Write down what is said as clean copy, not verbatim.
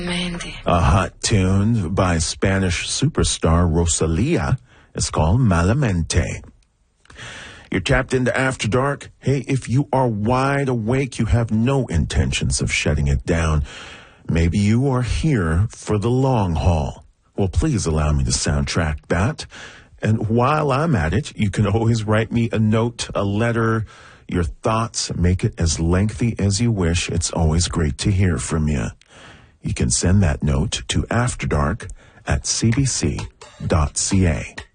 Mandy. A hot tune by Spanish superstar Rosalia is called Malamente. You're tapped into After Dark. Hey, if you are wide awake, you have no intentions of shutting it down. Maybe you are here for the long haul. Well, please allow me to soundtrack that. And while I'm at it, you can always write me a note, a letter, your thoughts. Make it as lengthy as you wish. It's always great to hear from you. You can send that note to afterdark@cbc.ca.